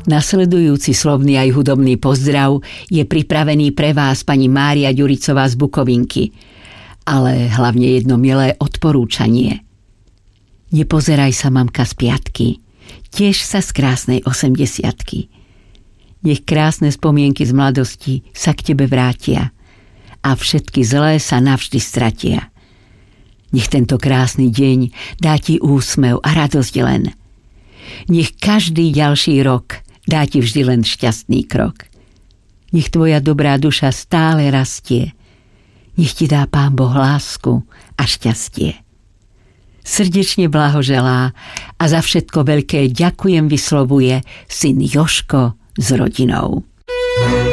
Nasledujúci slovný aj hudobný pozdrav je pripravený pre vás pani Mária Ďuricová z Bukovinky, ale hlavne jedno milé odporúčanie. Nepozeraj sa, mamka, z piatky. Tiež sa z krásnej 80-ky. Nech krásne spomienky z mladosti sa k tebe vrátia a všetky zlé sa navždy stratia. Nech tento krásny deň dá ti úsmev a radosť len. Nech každý ďalší rok dá ti vždy len šťastný krok. Nech tvoja dobrá duša stále rastie. Nech ti dá Pán Boh lásku a šťastie. Srdečne blahoželá a za všetko veľké ďakujem vyslovuje syn Jožko s rodinou.